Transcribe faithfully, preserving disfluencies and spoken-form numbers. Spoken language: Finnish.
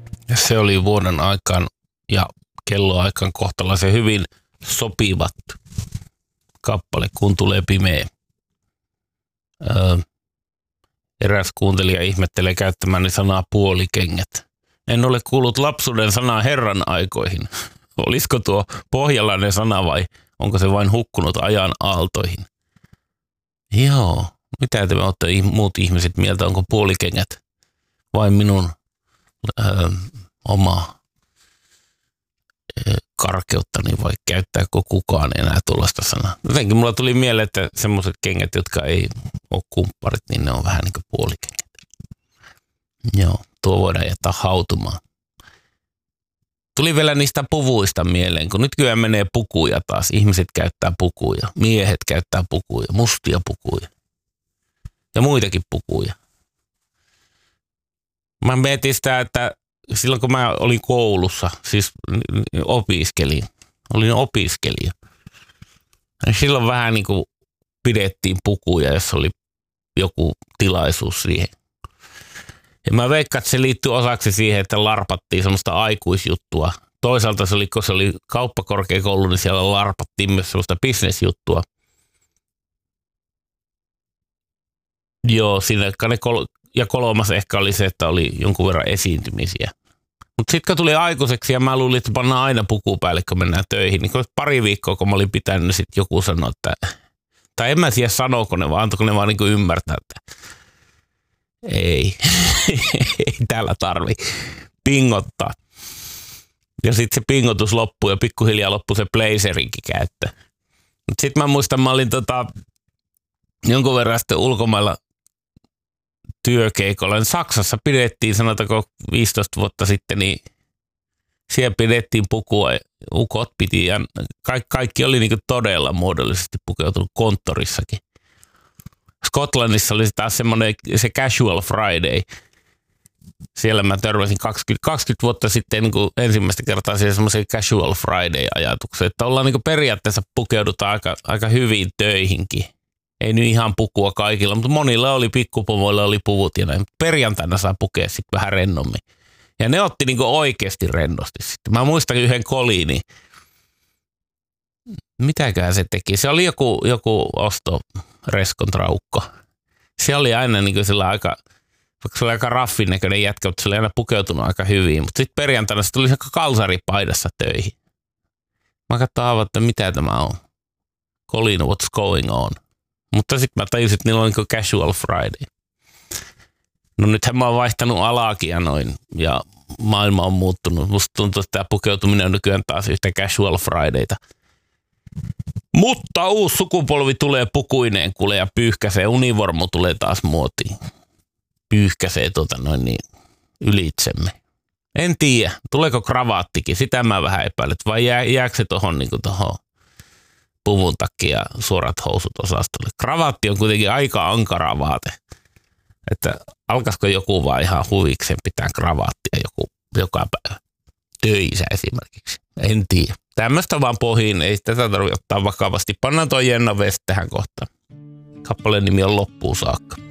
Ja se oli vuoden aikaan ja kelloaikaan kohtalaisen hyvin sopivat kappale, kun tulee pimeä. Öö, eräs kuuntelija ihmettelee käyttämäni sanaa puolikengät. En ole kuullut lapsuuden sanaa herran aikoihin. Olisiko tuo pohjalainen sana vai onko se vain hukkunut ajan aaltoihin? Joo, mitä te olette muut ihmiset mieltä, onko puolikengät vai minun öö, oma öö, karkeuttani vai käyttääkö kukaan enää tuollaista sanaa? Jotenkin mulla tuli mieleen, että semmoiset kengät, jotka ei ole kumpparit, niin ne on vähän niin kuin puolikengät. Joo, tuo voidaan jättää hautumaan. Tuli vielä niistä puvuista mieleen, kun nyt kyllä menee pukuja taas. Ihmiset käyttää pukuja, miehet käyttää pukuja, mustia pukuja ja muitakin pukuja. Mä mietin sitä, että silloin kun mä olin koulussa, siis opiskelin, olin opiskelija, niin silloin vähän niin kuin pidettiin pukuja, jos oli joku tilaisuus siihen. Ja mä veikkaan, että se liittyy osaksi siihen, että larpattiin semmoista aikuisjuttua. Toisaalta se oli, kun se oli kauppakorkeakoulu, niin siellä larpattiin myös semmoista bisnesjuttua. Joo, siinä kol- ja kolmas ehkä oli se, että oli jonkun verran esiintymisiä. Mutta sitten kun tuli aikuiseksi ja mä luulin, että pannaan aina puku päälle, kun mennään töihin, niin pari viikkoa, kun mä olin pitänyt, niin sitten joku sanoi, että, tai en mä tiedä sanooko ne, vaan antoiko ne vaan niin kuin ymmärtää, että ei, ei täällä tarvi pingottaa. Ja sitten se pingotus loppui ja pikkuhiljaa loppui se blazerinkin käyttö. Sitten mä muistan, mä olin tota, jonkun verran sitten ulkomailla työkeikolla. Niin Saksassa pidettiin, sanotaanko viisitoista vuotta sitten, niin siellä pidettiin pukua, ukot piti ja kaikki, kaikki oli niin kuin todella muodollisesti pukeutunut konttorissakin. Skotlannissa oli taas semmoinen se Casual Friday. Siellä mä törmäsin kaksikymmentä, kaksikymmentä vuotta sitten niin kuin ensimmäistä kertaa siihen semmoiseen Casual Friday-ajatukseen, että ollaan niin kuin periaatteessa pukeudutaan aika, aika hyvin töihinkin. Ei nyt ihan pukua kaikilla, mutta monilla oli pikkupomoilla oli puvut ja näin. Perjantaina saa pukea sitten vähän rennommin. Ja ne otti niin kuin oikeasti rennosti sitten. Mä muistan yhden koliini. Mitäkään se teki? Se oli joku, joku ostoreskontraukko. Se oli aina niin kuin sillä aika, vaikka se oli aika raffin näköinen jätkä, mutta se oli aina pukeutunut aika hyvin. Mutta sitten perjantaina se tuli kalsaripaidassa töihin. Mä katsoin, että mitä tämä on. Colin, what's going on? Mutta sitten mä tajusin, että niillä on niin Casual Friday. No nythän mä oon vaihtanut alaakin ja noin, ja maailma on muuttunut. Musta tuntuu, että tämä pukeutuminen on nykyään taas yhtä Casual Fridayta. Mutta uusi sukupolvi tulee pukuineen kuule ja pyyhkäsee. Univormu tulee taas muotiin. Pyyhkäsee tuota noin niin ylitsemme. En tiedä, tuleeko kravaattikin. Sitä mä vähän epäilen. Vai jää, jääkö se tohon niin kuin tohon puvun takia suorat housut osastolle. Kravaatti on kuitenkin aika ankara vaate. Että alkaisiko joku vaan ihan huvikseen pitää kravaattia joku, joka päivä töissä esimerkiksi. En tiedä. Tämmöistä vaan pohjiin, ei tätä tarvitse ottaa vakavasti. Pannaan tuo Jenna West tähän kohtaan. Kappaleen nimi on Loppuun saakka.